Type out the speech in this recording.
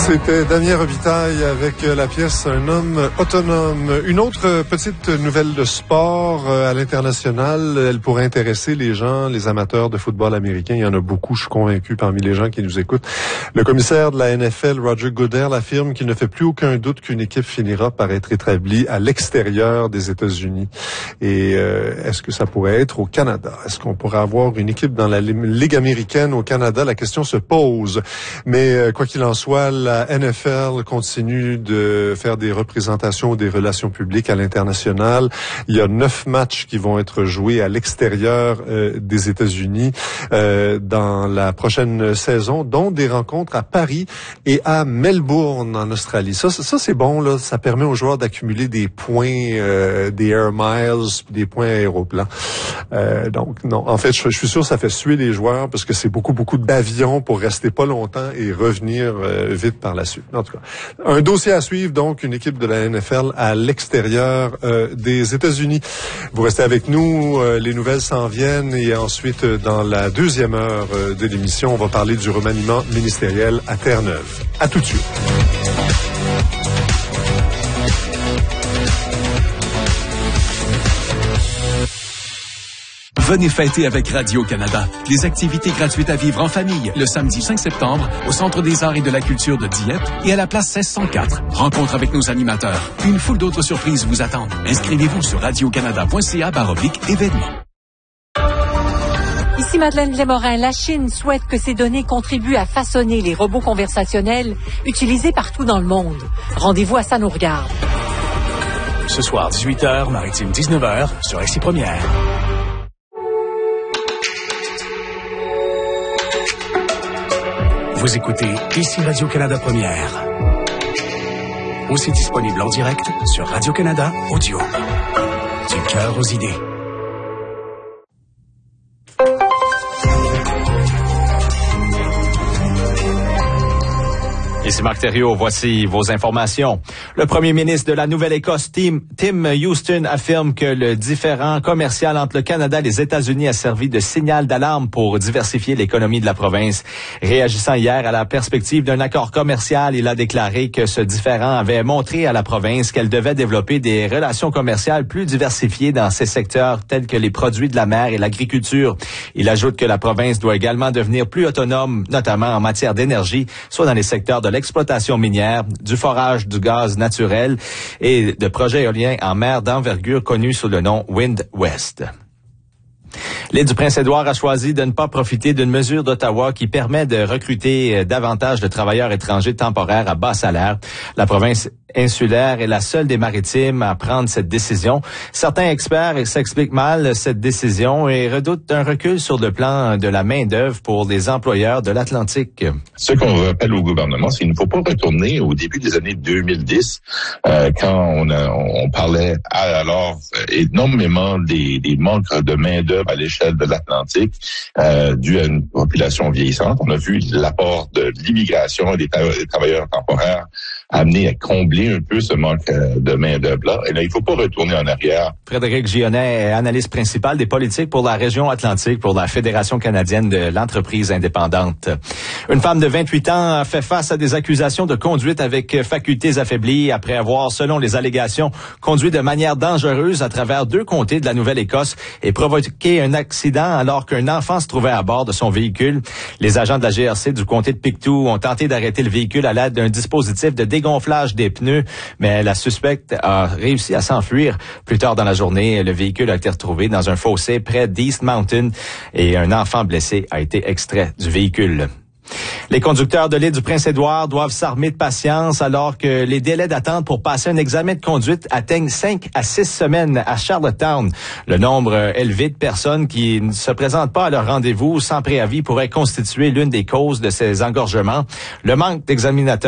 C'était Damien Robitaille avec la pièce Un homme autonome. Une autre petite nouvelle de sport à l'international. Elle pourrait intéresser les gens, les amateurs de football américain. Il y en a beaucoup, je suis convaincu, parmi les gens qui nous écoutent. Le commissaire de la NFL, Roger Goodell, affirme qu'il ne fait plus aucun doute qu'une équipe finira par être établie à l'extérieur des États-Unis. Et est-ce que ça pourrait être au Canada? Est-ce qu'on pourrait avoir une équipe dans la Ligue américaine au Canada? La question se pose. Mais quoi qu'il en soit, la NFL continue de faire des représentations des relations publiques à l'international. Il y a 9 matchs qui vont être joués à l'extérieur des États-Unis dans la prochaine saison, dont des rencontres à Paris et à Melbourne en Australie. Ça c'est bon, là. Ça permet aux joueurs d'accumuler des points, des air miles, des points aéroplans. Donc non, en fait, je suis sûr que ça fait suer les joueurs parce que c'est beaucoup d'avions pour rester pas longtemps et revenir vite par la suite. En tout cas, un dossier à suivre, donc, une équipe de la NFL à l'extérieur des États-Unis. Vous restez avec nous, les nouvelles s'en viennent et ensuite, dans la deuxième heure de l'émission, on va parler du remaniement ministériel à Terre-Neuve. À tout de suite. Venez fêter avec Radio-Canada. Des activités gratuites à vivre en famille le samedi 5 septembre au Centre des Arts et de la Culture de Dieppe et à la place 1604. Rencontre avec nos animateurs. Une foule d'autres surprises vous attendent. Inscrivez-vous sur radiocanada.ca/événements. Ici Madeleine Lémorin. La Chine souhaite que ces données contribuent à façonner les robots conversationnels utilisés partout dans le monde. Rendez-vous à Ça nous regarde. Ce soir, 18h, Maritime 19h, sur Ici Première. Vous écoutez Ici Radio-Canada Première. Aussi disponible en direct sur Radio-Canada Audio. Du cœur aux idées. Ici Marc Thériault, voici vos informations. Le premier ministre de la Nouvelle-Écosse, Tim Houston, affirme que le différend commercial entre le Canada et les États-Unis a servi de signal d'alarme pour diversifier l'économie de la province. Réagissant hier à la perspective d'un accord commercial, il a déclaré que ce différend avait montré à la province qu'elle devait développer des relations commerciales plus diversifiées dans ces secteurs tels que les produits de la mer et l'agriculture. Il ajoute que la province doit également devenir plus autonome, notamment en matière d'énergie, soit dans les secteurs de l'exploitation minière, du forage du gaz naturel et de projets éoliens en mer d'envergure connus sous le nom Wind West. L'île du Prince-Édouard a choisi de ne pas profiter d'une mesure d'Ottawa qui permet de recruter davantage de travailleurs étrangers temporaires à bas salaire. La province insulaire est la seule des maritimes à prendre cette décision. Certains experts s'expliquent mal cette décision et redoutent un recul sur le plan de la main-d'œuvre pour les employeurs de l'Atlantique. Ce qu'on rappelle au gouvernement, c'est qu'il ne faut pas retourner au début des années 2010, quand on parlait alors énormément des manques de main-d'œuvre à l'échelle de l'Atlantique, dû à une population vieillissante. On a vu l'apport de l'immigration et des travailleurs temporaires amener à combler un peu ce manque de main-d'œuvre-là. Et là, il ne faut pas retourner en arrière. Frédéric Gionnet est analyste principal des politiques pour la région Atlantique pour la Fédération canadienne de l'entreprise indépendante. Une femme de 28 ans a fait face à des accusations de conduite avec facultés affaiblies après avoir, selon les allégations, conduit de manière dangereuse à travers 2 comtés de la Nouvelle-Écosse et provoqué un accident alors qu'un enfant se trouvait à bord de son véhicule. Les agents de la GRC du comté de Pictou ont tenté d'arrêter le véhicule à l'aide d'un dispositif de dégonflage des pneus, mais la suspecte a réussi à s'enfuir. Plus tard dans la journée, le véhicule a été retrouvé dans un fossé près d'East Mountain et un enfant blessé a été extrait du véhicule. Les conducteurs de l'île du Prince-Édouard doivent s'armer de patience alors que les délais d'attente pour passer un examen de conduite atteignent 5 à 6 semaines à Charlottetown. Le nombre élevé de personnes qui ne se présentent pas à leur rendez-vous sans préavis pourrait constituer l'une des causes de ces engorgements. Le manque d'examinateurs